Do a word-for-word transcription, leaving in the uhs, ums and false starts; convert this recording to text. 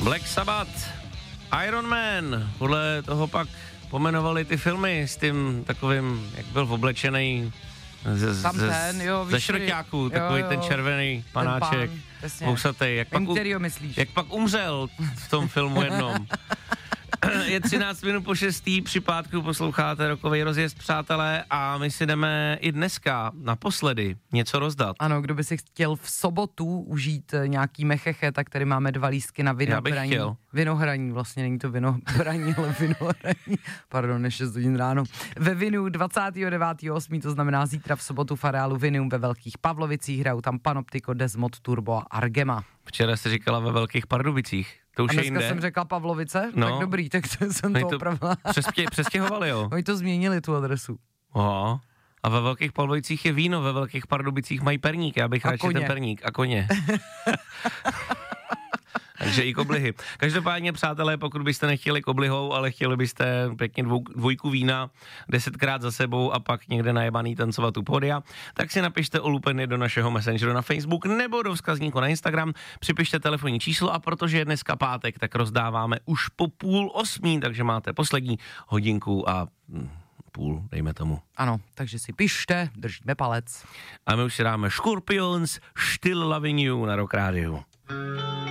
Black Sabbath, Iron Man, podle toho pak pomenovali ty filmy s tím takovým, jak byl oblečený z, Tam z, ten, jo, ze šroťáků, takový jo, ten červený panáček, vousatej, jak, pak u, jak pak umřel v tom filmu jednom. Je třináct minut po šestý, při pátku posloucháte Rockovej rozjezd, přátelé, a my si jdeme i dneska naposledy něco rozdat. Ano, kdo by si chtěl v sobotu užít nějaký mecheche, tak tady máme dva lístky na vinohraní. Vinohraní, vlastně není to vinohraní, ale vinohraní. Pardon, je šest hodin ráno. Ve Vinu dvacátého devátého osmého to znamená zítra v sobotu v areálu Vinu ve Velkých Pavlovicích, hrajou tam Panoptiko, Desmod, Turbo a Argema. Včera jsi říkala ve Velkých Pardubicích. To už a je dneska jinde. jsem řekla Pavlovice, no, tak dobrý, tak to jsem to, to opravila. Přespě, přestěhovali, jo? Oni to změnili, tu adresu. Oho. A ve Velkých Pavlovicích je víno, ve Velkých Pardubicích mají perník, já bych radši koně. ten perník a koně. Takže i koblihy. Každopádně, přátelé, pokud byste nechtěli koblihou, ale chtěli byste pěkně dvou, dvojku vína desetkrát za sebou a pak někde najebaný tancovat u podia, tak si napište o Lupeny do našeho messengeru na Facebook nebo do vzkazníku na Instagram, připište telefonní číslo, a protože je dneska pátek, tak rozdáváme už po půl osmí, takže máte poslední hodinku a hm, půl, dejme tomu. Ano, takže si pište, držíme palec. A my už si dáme Scorpions, Still Loving You na Rock Rádiu.